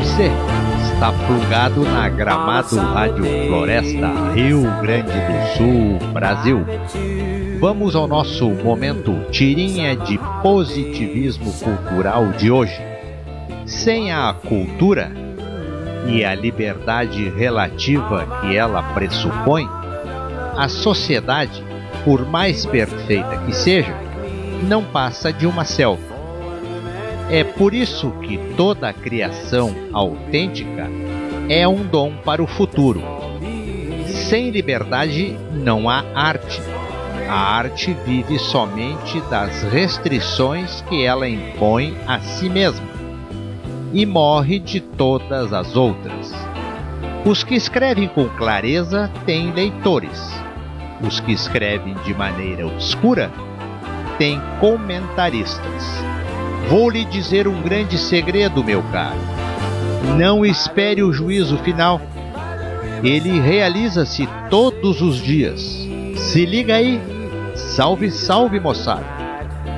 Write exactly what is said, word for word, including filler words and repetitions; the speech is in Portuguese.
Você está plugado na Gramado Rádio Floresta, Rio Grande do Sul, Brasil. Vamos ao nosso momento tirinha de positivismo cultural de hoje. Sem a cultura e a liberdade relativa que ela pressupõe, a sociedade, por mais perfeita que seja, não passa de uma selva. É por isso que toda a criação autêntica é um dom para o futuro. Sem liberdade não há arte. A arte vive somente das restrições que ela impõe a si mesma e morre de todas as outras. Os que escrevem com clareza têm leitores. Os que escrevem de maneira obscura têm comentaristas. Vou lhe dizer um grande segredo, meu caro. Não espere o juízo final. Ele realiza-se todos os dias. Se liga aí. Salve, salve, moçada.